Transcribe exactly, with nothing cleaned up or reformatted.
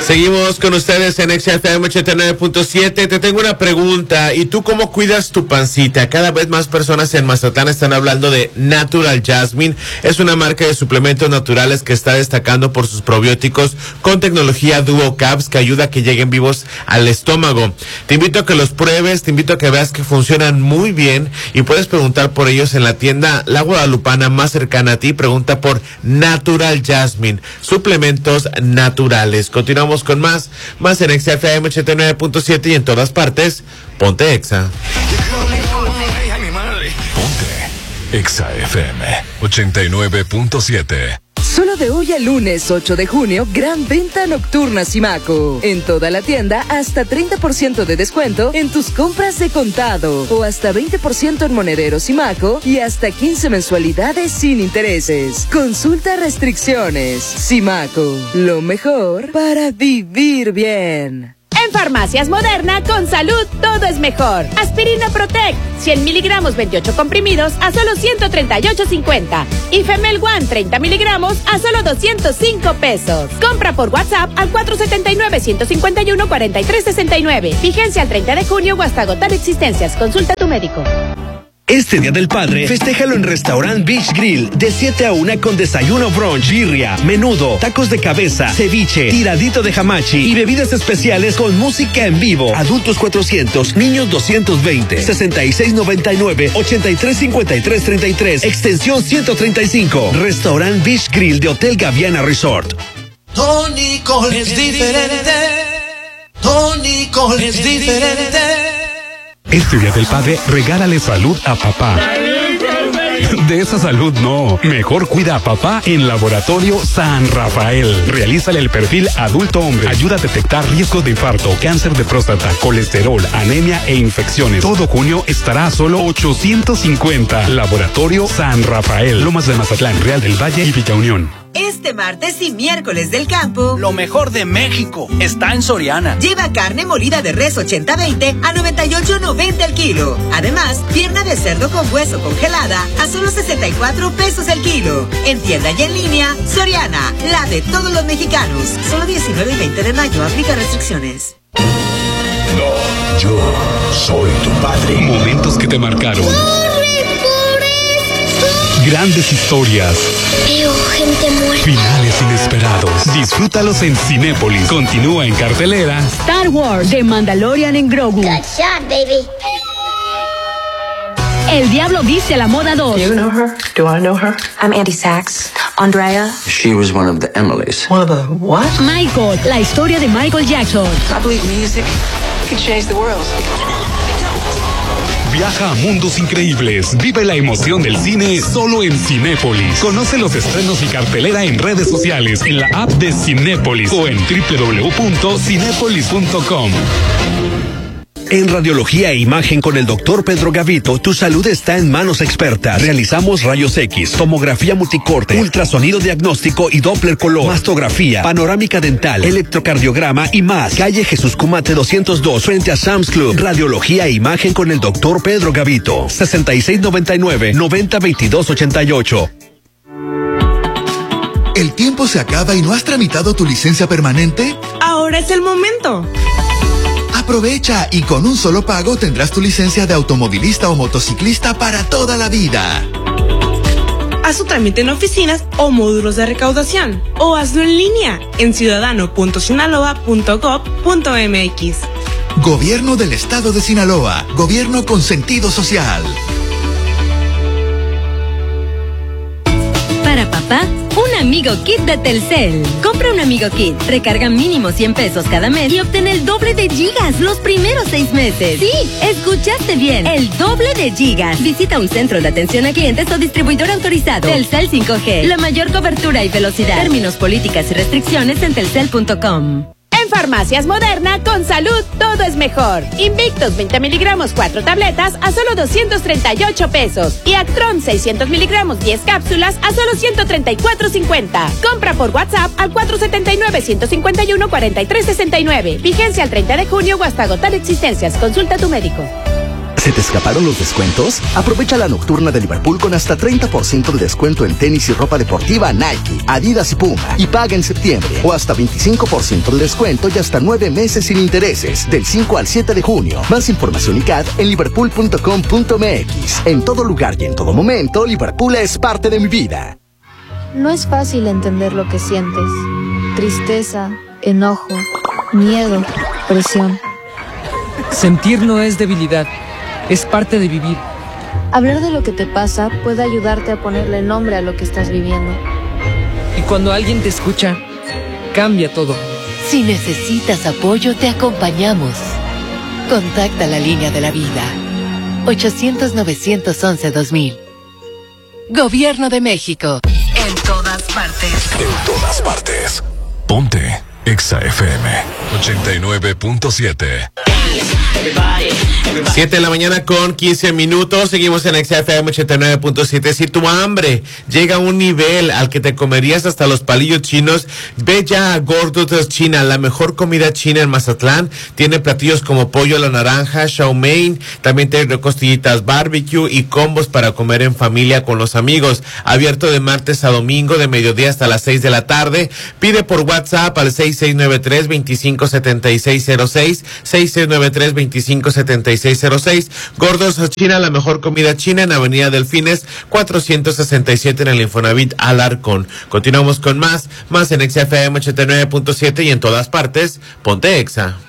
Seguimos con ustedes en X F M ochenta y nueve punto siete. Te tengo una pregunta. ¿Y tú cómo cuidas tu pancita? Cada vez más personas en Mazatlán están hablando de Natural Jasmine. Es una marca de suplementos naturales que está destacando por sus probióticos con tecnología Duo Caps que ayuda a que lleguen vivos al estómago. Te invito a que los pruebes, te invito a que veas que funcionan muy bien y puedes preguntar por ellos en la tienda La Guadalupana más cercana a ti. Pregunta por Natural Jasmine, suplementos naturales. Continuamos con más, más en X F M ochenta y nueve punto siete y en todas partes, ponte Exa. Ponte Exa F M ochenta y nueve punto siete. Solo de hoy al lunes ocho de junio, gran venta nocturna Simaco. En toda la tienda, hasta treinta por ciento de descuento en tus compras de contado. O hasta veinte por ciento en monedero Simaco y hasta quince mensualidades sin intereses. Consulta restricciones. Simaco, lo mejor para vivir bien. En Farmacias Moderna, con salud, todo es mejor. Aspirina Protect, cien miligramos, veintiocho comprimidos, a solo ciento treinta y ocho cincuenta. Y Femel One, treinta miligramos, a solo doscientos cinco pesos. Compra por WhatsApp al cuatro siete nueve, uno cinco uno, cuatro tres seis nueve. Vigencia al treinta de junio o hasta agotar existencias. Consulta a tu médico. Este Día del Padre, festéjalo en Restaurant Beach Grill, de siete a una con desayuno brunch, birria, menudo, tacos de cabeza, ceviche, tiradito de hamachi y bebidas especiales con música en vivo. Adultos cuatrocientos, niños doscientos veinte, sesenta y seis noventa y nueve, ochenta y tres cincuenta y tres treinta y tres, extensión ciento treinta y cinco. Restaurant Beach Grill de Hotel Gaviana Resort. Tony Cole es diferente. Tony Cole es diferente. Este Día del Padre, regálale salud a papá. De esa salud no. Mejor cuida a papá en Laboratorio San Rafael. Realízale el perfil adulto hombre. Ayuda a detectar riesgos de infarto, cáncer de próstata, colesterol, anemia e infecciones. Todo junio estará a solo ochocientos cincuenta. Laboratorio San Rafael. Lomas de Mazatlán, Real del Valle y Villa Unión. Este martes y miércoles del campo, lo mejor de México está en Soriana. Lleva carne molida de res ochenta veinte a noventa y ocho noventa el kilo. Además, pierna de cerdo con hueso congelada a solo sesenta y cuatro pesos el kilo. En tienda y en línea, Soriana, la de todos los mexicanos. Solo diecinueve y veinte de mayo, aplica restricciones. No, yo soy tu padre. Momentos que te marcaron. Grandes historias. Veo gente muerta. Finales inesperados. Disfrútalos en Cinépolis. Continúa en cartelera Star Wars, The Mandalorian en Grogu. Good shot, baby. El Diablo Viste a la Moda dos. Do you know her? Do I know her? I'm Andy Sachs. Andrea. She was one of the Emilys. One of the what? Michael, la historia de Michael Jackson. I believe music can change the world. Viaja a mundos increíbles. Vive la emoción del cine solo en Cinépolis. Conoce los estrenos y cartelera en redes sociales, en la app de Cinépolis o en doble u doble u doble u punto cinépolis punto com. En Radiología e Imagen con el doctor Pedro Gavito, tu salud está en manos expertas. Realizamos rayos X, tomografía multicorte, ultrasonido diagnóstico y Doppler color, mastografía, panorámica dental, electrocardiograma y más. Calle Jesús Cumate doscientos dos, frente a Sam's Club. Radiología e Imagen con el doctor Pedro Gavito. sesenta y seis noventa y nueve, noventa veintidós ochenta y ocho. ¿El tiempo se acaba y no has tramitado tu licencia permanente? Ahora es el momento. Aprovecha y con un solo pago tendrás tu licencia de automovilista o motociclista para toda la vida. Haz tu trámite en oficinas o módulos de recaudación o hazlo en línea en ciudadano punto sinaloa punto gob punto mx. Gobierno del Estado de Sinaloa. Gobierno con sentido social. Para papá, un Amigo Kit de Telcel. Compra un Amigo Kit, recarga mínimo cien pesos cada mes y obtén el doble de gigas los primeros seis meses. Sí, escuchaste bien, el doble de gigas. Visita un centro de atención a clientes o distribuidor autorizado. Telcel cinco G, la mayor cobertura y velocidad. Términos, políticas y restricciones en telcel punto com. En Farmacias Moderna, con salud, todo es mejor. Invictus veinte miligramos, cuatro tabletas, a solo doscientos treinta y ocho pesos. Y Actron seiscientos miligramos, diez cápsulas, a solo ciento treinta y cuatro cincuenta. Compra por WhatsApp al cuatro siete nueve, uno cinco uno, cuatro tres seis nueve. Vigencia al treinta de junio o hasta agotar existencias. Consulta a tu médico. ¿Se te escaparon los descuentos? Aprovecha la nocturna de Liverpool con hasta treinta por ciento de descuento en tenis y ropa deportiva Nike, Adidas y Puma. Y paga en septiembre. O hasta veinticinco por ciento de descuento y hasta nueve meses sin intereses. Del cinco al siete de junio. Más información y C A D en liverpool punto com punto m x. En todo lugar y en todo momento, Liverpool es parte de mi vida. No es fácil entender lo que sientes. Tristeza, enojo, miedo, presión. Sentir no es debilidad. Es parte de vivir. Hablar de lo que te pasa puede ayudarte a ponerle nombre a lo que estás viviendo. Y cuando alguien te escucha, cambia todo. Si necesitas apoyo, te acompañamos. Contacta la línea de la vida. ochocientos, novecientos once, dos mil. Gobierno de México. En todas partes. En todas partes. Ponte Exa F M ochenta y nueve punto siete. siete de la mañana con quince minutos. Seguimos en Exa F M ochenta y nueve punto siete. Si tu hambre llega a un nivel al que te comerías hasta los palillos chinos, ve ya a Gordos China, la mejor comida china en Mazatlán. Tiene platillos como pollo a la naranja, chow mein, también tiene costillitas barbecue y combos para comer en familia con los amigos. Abierto de martes a domingo de mediodía hasta las seis de la tarde. Pide por WhatsApp al seis seis nueve tres, veinticinco setenta y seis cero seis, seis seis nueve tres, veinticinco setenta y seis cero seis. Gordos China, la mejor comida china en Avenida Delfines cuatrocientos sesenta y siete en el Infonavit Alarcón. Continuamos con más, más en Exa F M ochenta y nueve punto siete y en todas partes, ponte Exa.